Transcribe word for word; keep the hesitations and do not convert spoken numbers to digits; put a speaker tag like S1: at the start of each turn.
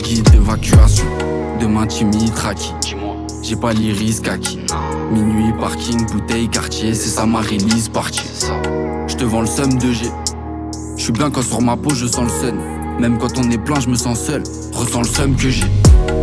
S1: Guide d'évacuation, demain timide, traki. J'ai pas l'iris kaki. Minuit, parking, bouteille, quartier, c'est ça ma release party. J'te vends le seum de G. J'suis bien quand sur ma peau je sens le sun. Même quand on est plein je me sens seul. Ressens le seum que j'ai.